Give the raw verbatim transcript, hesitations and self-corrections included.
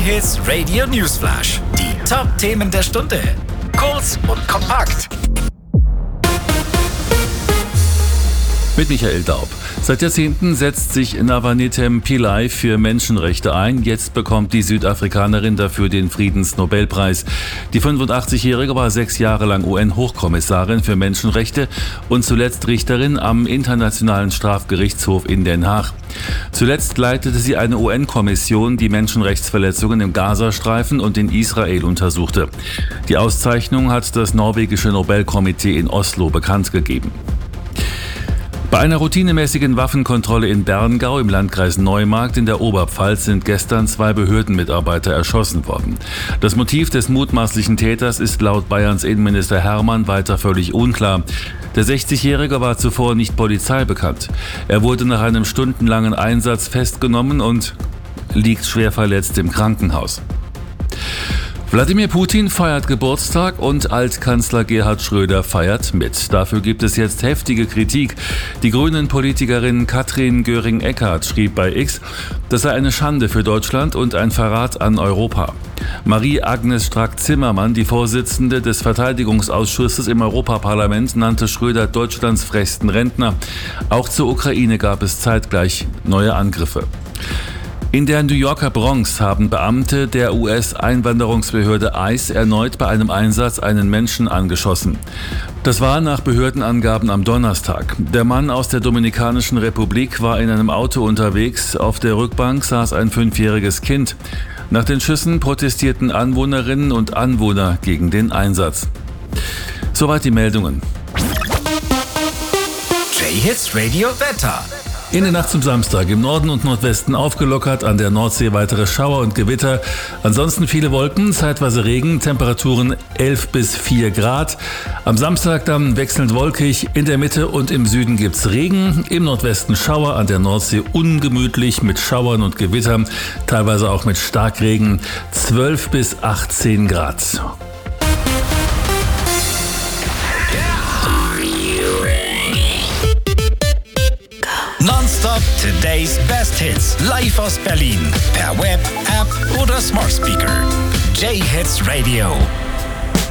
J-Hits Radio Newsflash. Die Top-Themen der Stunde. Kurz und kompakt. Mit Michael Daub. Seit Jahrzehnten setzt sich Navanethem Pillay für Menschenrechte ein. Jetzt bekommt die Südafrikanerin dafür den Friedensnobelpreis. Die fünfundachtzigjährige war sechs Jahre lang U N-Hochkommissarin für Menschenrechte und zuletzt Richterin am Internationalen Strafgerichtshof in Den Haag. Zuletzt leitete sie eine U N-Kommission, die Menschenrechtsverletzungen im Gazastreifen und in Israel untersuchte. Die Auszeichnung hat das norwegische Nobelkomitee in Oslo bekannt gegeben. Bei einer routinemäßigen Waffenkontrolle in Berngau im Landkreis Neumarkt in der Oberpfalz sind gestern zwei Behördenmitarbeiter erschossen worden. Das Motiv des mutmaßlichen Täters ist laut Bayerns Innenminister Hermann weiter völlig unklar. Der sechzigjährige war zuvor nicht polizeibekannt. Er wurde nach einem stundenlangen Einsatz festgenommen und liegt schwer verletzt im Krankenhaus. Wladimir Putin feiert Geburtstag und Altkanzler Gerhard Schröder feiert mit. Dafür gibt es jetzt heftige Kritik. Die Grünen-Politikerin Katrin Göring-Eckardt schrieb bei X, das sei eine Schande für Deutschland und ein Verrat an Europa. Marie-Agnes Strack-Zimmermann, die Vorsitzende des Verteidigungsausschusses im Europaparlament, nannte Schröder Deutschlands frechsten Rentner. Auch zur Ukraine gab es zeitgleich neue Angriffe. In der New Yorker Bronx haben Beamte der U S-Einwanderungsbehörde ICE erneut bei einem Einsatz einen Menschen angeschossen. Das war nach Behördenangaben am Donnerstag. Der Mann aus der Dominikanischen Republik war in einem Auto unterwegs. Auf der Rückbank saß ein fünfjähriges Kind. Nach den Schüssen protestierten Anwohnerinnen und Anwohner gegen den Einsatz. Soweit die Meldungen. J-Hits Radio Wetter. In der Nacht zum Samstag im Norden und Nordwesten aufgelockert, an der Nordsee weitere Schauer und Gewitter. Ansonsten viele Wolken, zeitweise Regen, Temperaturen elf bis vier Grad. Am Samstag dann wechselnd wolkig, in der Mitte und im Süden gibt's Regen. Im Nordwesten Schauer, an der Nordsee ungemütlich mit Schauern und Gewittern, teilweise auch mit Starkregen, zwölf bis achtzehn Grad. Nonstop Today's Best Hits. Live aus Berlin. Per Web, App oder Smart Speaker. J-Hits Radio.